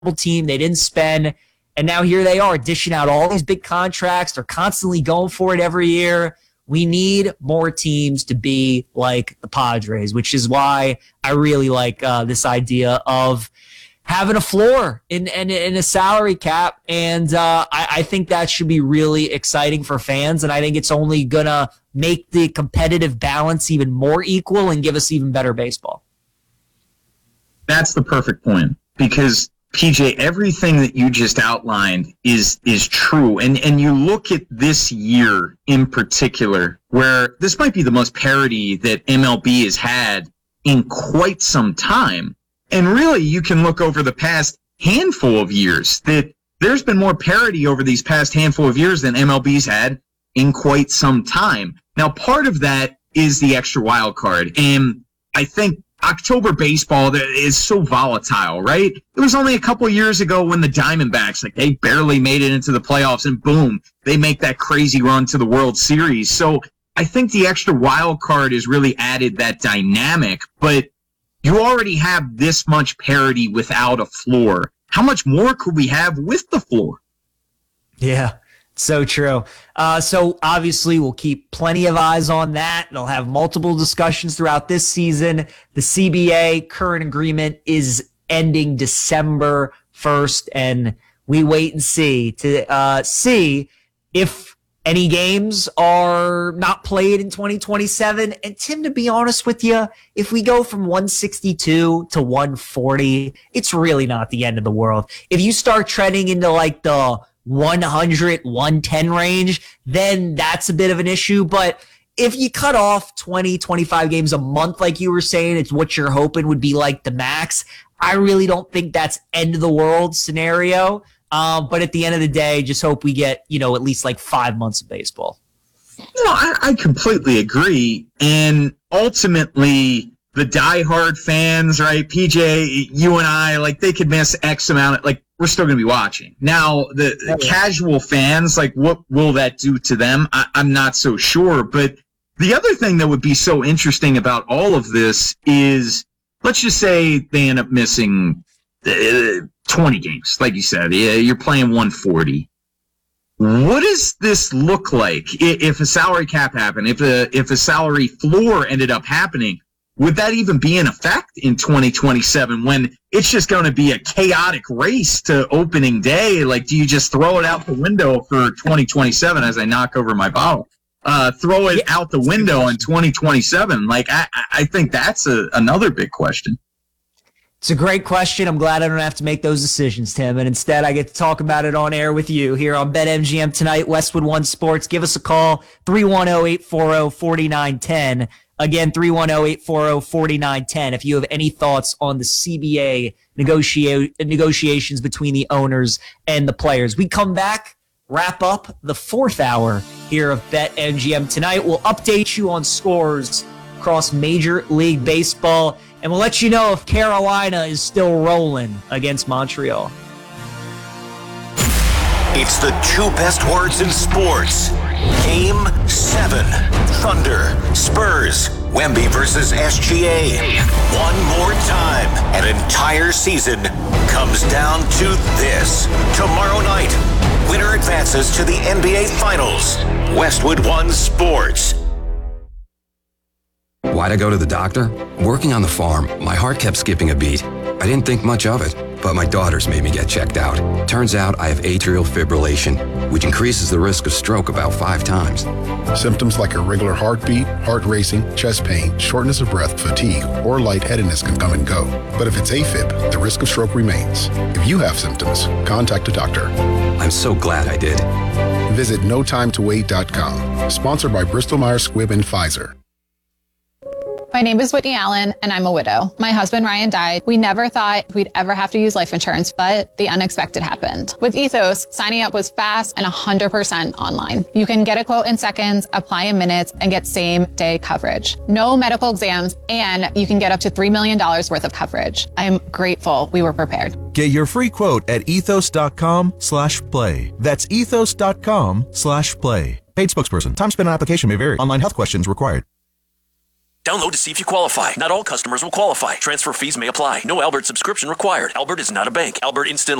team. They didn't spend, and now here they are dishing out all these big contracts. They're constantly going for it every year. We need more teams to be like the Padres, which is why I really like this idea of having a floor in a salary cap. And I think that should be really exciting for fans. And I think it's only going to make the competitive balance even more equal and give us even better baseball. That's the perfect point, because PJ, everything that you just outlined is true. And you look at this year in particular, where this might be the most parity that MLB has had in quite some time. And really, you can look over the past handful of years that there's been more parity over these past handful of years than MLB's had in quite some time. Now, part of that is the extra wild card. And I think October baseball is so volatile, right? It was only a couple of years ago when the Diamondbacks, like, they barely made it into the playoffs, and boom, they make that crazy run to the World Series. So I think the extra wild card has really added that dynamic, but you already have this much parity without a floor. How much more could we have with the floor? Yeah. So true. So obviously we'll keep plenty of eyes on that. They'll have multiple discussions throughout this season. The CBA current agreement is ending December 1st, and we wait and see to see if any games are not played in 2027. And Tim, to be honest with you, if we go from 162 to 140, it's really not the end of the world. If you start trending into like the 100, 110 range, then that's a bit of an issue. But if you cut off 20, 25 games a month, like you were saying, it's what you're hoping would be like the max. I really don't think that's end of the world scenario. But at the end of the day, just hope we get, at least like 5 months of baseball. No, I completely agree. And ultimately, the diehard fans, right, PJ, you and I, like, they could miss X amount, like, we're still going to be watching. Now, the casual fans, like, what will that do to them? I'm not so sure. But the other thing that would be so interesting about all of this is, let's just say they end up missing 20 games, like you said. You're playing 140. What does this look like if a salary cap happened, if a salary floor ended up happening? Would that even be in effect in 2027 when it's just going to be a chaotic race to opening day? Like, do you just throw it out the window for 2027 as I knock over my bottle? Throw it out the window in 2027? Like, I think that's another big question. It's a great question. I'm glad I don't have to make those decisions, Tim. And instead, I get to talk about it on air with you here on BetMGM tonight, Westwood One Sports. Give us a call, 310-840-4910. Again, 310-840-4910. If you have any thoughts on the CBA negotiations between the owners and the players. We come back, wrap up the fourth hour here of BetMGM tonight. We'll update you on scores across Major League Baseball, and we'll let you know if Carolina is still rolling against Montreal. It's the two best words in sports. Game 7. Thunder, Spurs, Wemby versus SGA. One more time. An entire season comes down to this. Tomorrow night, winner advances to the NBA Finals. Westwood One Sports. Why'd I go to the doctor? Working on the farm, my heart kept skipping a beat. I didn't think much of it, but my daughters made me get checked out. Turns out I have atrial fibrillation, which increases the risk of stroke about 5 times. Symptoms like irregular heartbeat, heart racing, chest pain, shortness of breath, fatigue, or lightheadedness can come and go. But if it's AFib, the risk of stroke remains. If you have symptoms, contact a doctor. I'm so glad I did. Visit notimetowait.com. Sponsored by Bristol-Myers Squibb and Pfizer. My name is Whitney Allen, and I'm a widow. My husband, Ryan, died. We never thought we'd ever have to use life insurance, but the unexpected happened. With Ethos, signing up was fast and 100% online. You can get a quote in seconds, apply in minutes, and get same-day coverage. No medical exams, and you can get up to $3 million worth of coverage. I am grateful we were prepared. Get your free quote at ethos.com/play. That's ethos.com/play. Paid spokesperson. Time spent on application may vary. Online health questions required. Download to see if you qualify. Not all customers will qualify. Transfer fees may apply. No Albert subscription required. Albert is not a bank. Albert Instant